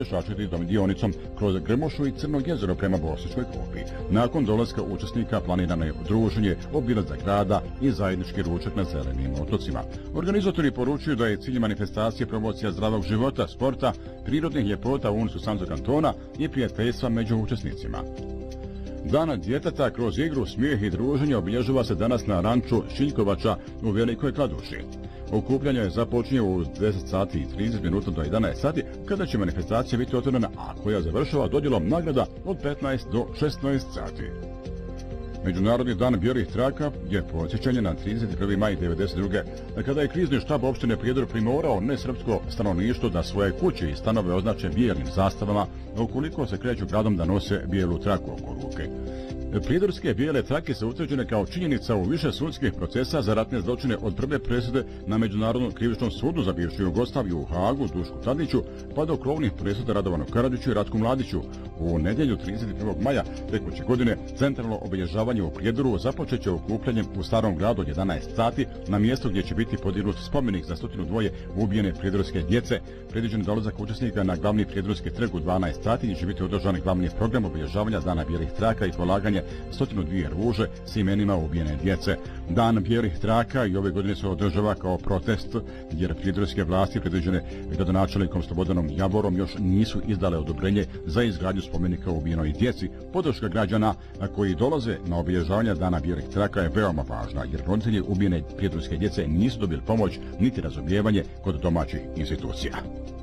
šačitom dionicom kroz Grmošu i Crno jezero prema Bosičkoj Kopi. Nakon dolaska učesnika planirano je druženje, obilazak grada i zajednički ručak na zelenim otocima. Organizatori poručuju da je cilj manifestacije promocija zdravog života, sporta, prirodnih ljepota u unisu Santo Kantona i prijateljstva među učesnicima. Dana djeteta kroz igru, smijeh i druženje obilježava se danas na ranču Šiljkovača u Velikoj Kladuši. Okupljanje započinje u 10 sati i 30 minuta do 11 sati, kada će manifestacija biti otvorena, a koja završava dodjelom nagrada od 15 do 16 sati. Međunarodni dan bijelih traka je podsjećanje na 31. maj 1992. kada je krizni štab opštine Prijedor primorao nesrpsko stanovništvo da svoje kuće i stanove označe bijelim zastavama, ukoliko se kreću gradom da nose bijelu traku oko ruke. Prijedorske bijele trake su utvrđene kao činjenica u više sudskih procesa za ratne zločine od prve presude na Međunarodnom krivičnom sudu za bivšu Jugoslaviju u Hagu, Dušku Tadniću, pa do krovnih presuda Radovanu Karadžiću i Ratku Mladiću. U nedjelju 31. maja tekuće godine centralno obilježavanje u Prijedoru započet će okupljanjem u Starom gradu od 11 sati na mjestu gdje će biti podignut spomenik za 102 ubijene prijedorske djece. Predviđen dolazak učesnika na glavni prijedorski trg u 12 sati gdje će biti održan glavni program obilježavanja Dana bijelih traka i polaganje 102 ruže s imenima ubijene djece. Dan bijelih traka i ove godine se održava kao protest jer prijedorske vlasti predviđene gradonačelnikom Slobodanom Javorom još nisu izdale odobrenje za izgradnju spomenika ubijenoj djeci. Podrška građana koji dolaze na obilježavanje Dana bijelih traka je veoma važna jer roditelji ubijene prijedorske djece nisu dobili pomoć niti razumijevanje kod domaćih institucija.